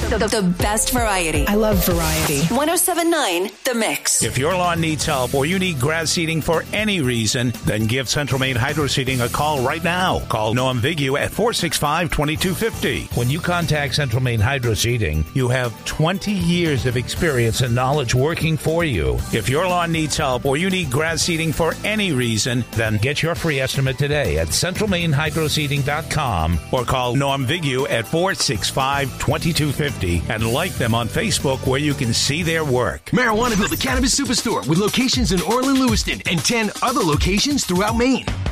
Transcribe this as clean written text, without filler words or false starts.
The best variety. I love variety. 107.9 The Mix. If your lawn needs help or you need grass seeding for any reason, then give Central Maine Hydro Seeding a call right now. Call Noam Vigu at 465-2250. When you contact Central Maine Hydro Seeding, you have 20 years of experience and knowledge working for you. If your lawn needs help or you need grass seeding for any reason, then get your free estimate today at centralmainehydroseeding.com or call Noam Vigu at 465-2250 and like them on Facebook where you can see their work. Marijuana built a cannabis superstore with locations in Orland, Lewiston, and 10 other locations throughout Maine.